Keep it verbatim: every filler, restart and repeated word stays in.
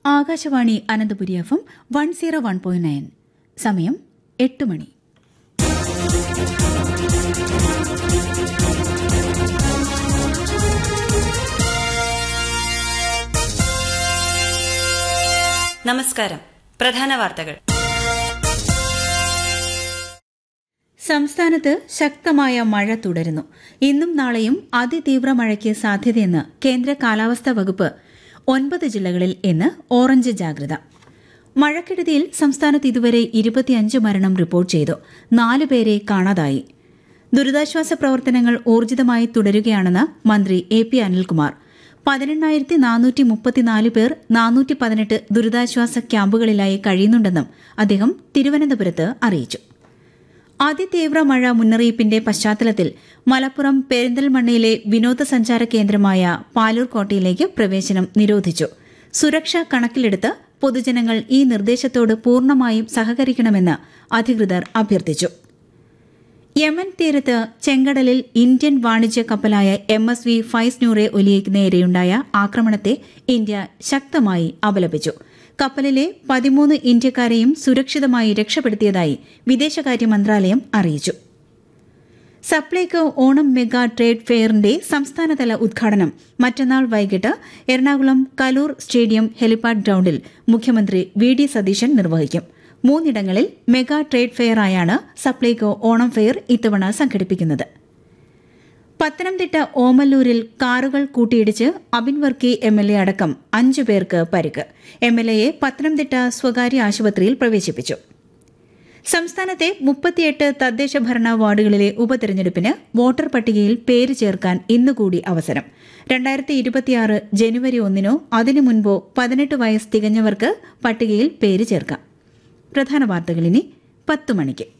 Akashvani Ananthapuri F M one zero one point nine. സമയം എട്ട് മണി. നമസ്കാരം. പ്രധാന വാർത്തകൾ. സംസ്ഥാനത്ത് ശക്തമായ മഴ തുടരുന്നു. ഇന്നും നാളെയും അതിതീവ്ര മഴയ്ക്ക് സാധ്യതയെന്ന് കേന്ദ്ര കാലാവസ്ഥാ വകുപ്പ്. ഒൻപത് ജില്ലകളിൽ ഇന്ന് ഓറഞ്ച് ജാഗ്രത. മഴക്കെടുതിയിൽ സംസ്ഥാനത്ത് ഇതുവരെ ഇരുപത്തിയഞ്ച് മരണം റിപ്പോർട്ട് ചെയ്തു. നാല് പേരെ കാണാതായി. ദുരിതാശ്വാസ പ്രവർത്തനങ്ങൾ ഊർജിതമായി തുടരുകയാണെന്ന് മന്ത്രി എ പി അനിൽകുമാർ. പതിനെണ്ണായിരത്തി നാനൂറ്റി മുപ്പത്തിനാല് പേർ നാനൂറ്റി പതിനെട്ട് ദുരിതാശ്വാസ ക്യാമ്പുകളിലായി കഴിയുന്നുണ്ടെന്നും അദ്ദേഹം തിരുവനന്തപുരത്ത് അറിയിച്ചു. അതിതീവ്ര മഴ മുന്നറിയിപ്പിന്റെ പശ്ചാത്തലത്തിൽ മലപ്പുറം പെരിന്തൽമണ്ണയിലെ വിനോദസഞ്ചാര കേന്ദ്രമായ പാലൂർ കോട്ടയിലേക്ക് പ്രവേശനം നിരോധിച്ചു. സുരക്ഷ കണക്കിലെടുത്ത് പൊതുജനങ്ങൾ ഈ നിർദ്ദേശത്തോട് പൂർണ്ണമായും സഹകരിക്കണമെന്ന് അധികൃതർ അഭ്യർത്ഥിച്ചു. യമൻ തീരത്ത് ചെങ്കടലിൽ ഇന്ത്യൻ വാണിജ്യ കപ്പലായ എം എസ് വി ഫൈസ് നൂറെ ഒലിയയ്ക്ക് നേരെയുണ്ടായ ആക്രമണത്തെ ഇന്ത്യ ശക്തമായി അപലപിച്ചു. കപ്പലിലെ പതിമൂന്ന് ഇന്ത്യക്കാരെയും സുരക്ഷിതമായി രക്ഷപ്പെടുത്തിയതായി വിദേശകാര്യ മന്ത്രാലയം അറിയിച്ചു. സപ്ലൈകോ ഓണം മെഗാ ട്രേഡ് ഫെയറിന്റെ സംസ്ഥാനതല ഉദ്ഘാടനം മറ്റന്നാൾ വൈകിട്ട് എറണാകുളം കലൂർ സ്റ്റേഡിയം ഹെലിപാഡ് ഗ്രൌണ്ടിൽ മുഖ്യമന്ത്രി വി ഡി സതീശൻ നിർവഹിക്കും. മൂന്നിടങ്ങളിൽ mega trade ഫെയറായാണ് Supplyco Onam fair ഇത്തവണ സംഘടിപ്പിക്കുന്നത്. പത്തനംതിട്ട ഓമല്ലൂരിൽ കാറുകൾ കൂട്ടിയിടിച്ച് Abin Varkey M L A അടക്കം അഞ്ചു പേർക്ക് പരിക്ക്. എം എൽ എയെ പത്തനംതിട്ട സ്വകാര്യ ആശുപത്രിയിൽ പ്രവേശിപ്പിച്ചു. സംസ്ഥാനത്തെ മുപ്പത്തിയെട്ട് തദ്ദേശ ഭരണ വാർഡുകളിലെ ഉപതെരഞ്ഞെടുപ്പിന് വോട്ടർ പട്ടികയിൽ പേര് ചേർക്കാൻ ഇന്നുകൂടി അവസരം. രണ്ടായിരത്തി ഇരുപത്തിയാറ് ജനുവരി ഒന്നിനോ അതിനു മുൻപോ പതിനെട്ട് വയസ്സ് തികഞ്ഞവർക്ക് പട്ടികയിൽ പേര് ചേർക്കാം. പ്രധാന വാർത്തകൾ ഇനി പത്ത് മണിക്ക്.